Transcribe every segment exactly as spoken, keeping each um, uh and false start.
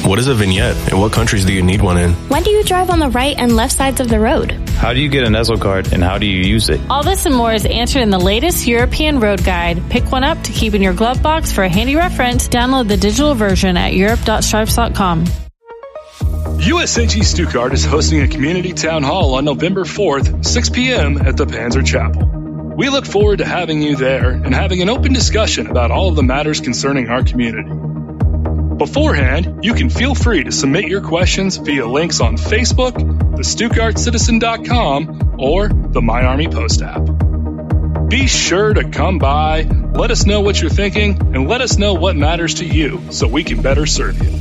What is a vignette, and what countries do you need one in? When do you drive on the right and left sides of the road? How do you get an E S L card, and how do you use it? All this and more is answered in the latest European Road Guide. Pick one up to keep in your glove box for a handy reference. Download the digital version at europe dot stripes dot com. U S A G Stuttgart is hosting a community town hall on November fourth, six p.m. at the Panzer Chapel. We look forward to having you there and having an open discussion about all of the matters concerning our community. Beforehand, you can feel free to submit your questions via links on Facebook, the Stuttgart Citizen dot com, or the My Army Post app. Be sure to come by, let us know what you're thinking, and let us know what matters to you so we can better serve you.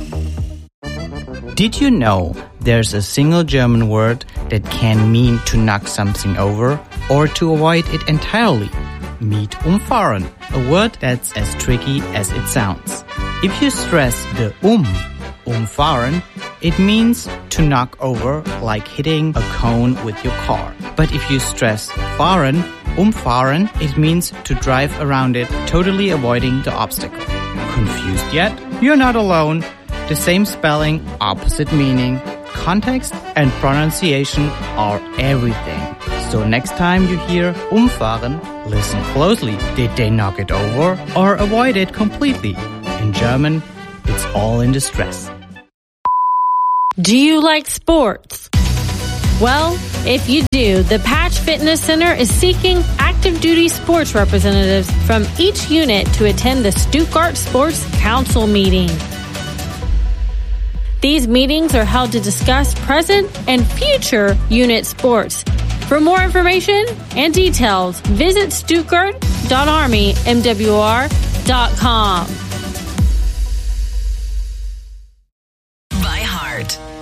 Did you know there's a single German word that can mean to knock something over or to avoid it entirely? Meet umfahren, a word that's as tricky as it sounds. If you stress the um, umfahren, it means to knock over, like hitting a cone with your car. But if you stress fahren, umfahren, it means to drive around it, totally avoiding the obstacle. Confused yet? You're not alone. The same spelling, opposite meaning, context, and pronunciation are everything. So next time you hear umfahren, listen closely. Did they knock it over or avoid it completely? In German, it's all in the stress. Do you like sports? Well, if you do, the Patch Fitness Center is seeking active duty sports representatives from each unit to attend the Stuttgart Sports Council meeting. These meetings are held to discuss present and future unit sports. For more information and details, visit stuttgart dot army m w r dot com. By heart.